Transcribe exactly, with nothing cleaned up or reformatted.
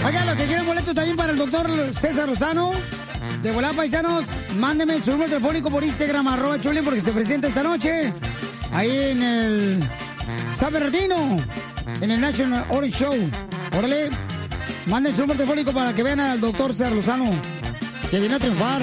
Oigan, los que quieren boletos también para el doctor César Lozano, de volada, paisanos, mándenme su número telefónico por Instagram, arroba Chulín, porque se presenta esta noche ahí en el San Bernardino, en el National Orange Show. Órale, manden su número telefónico para que vean al doctor César Lozano, que viene a triunfar.